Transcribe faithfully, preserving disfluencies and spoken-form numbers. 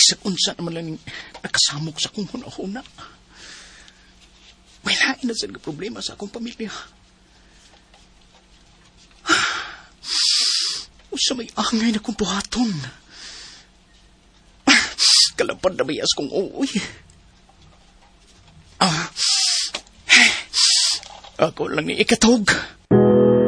Bisag unsa naman lang nakasamok sa akong hunahuna. May lain na sa problema sa akong pamilya. Usa may angay na kong buhaton. Kalapad na mayas kong uuy. Ah, ako lang ni ikatog.